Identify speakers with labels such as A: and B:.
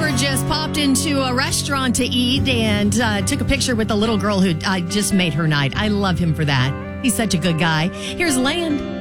A: driver just popped into a restaurant to eat and took a picture with the little girl who just made her night. I love him for that. He's such a good guy. Here's Land.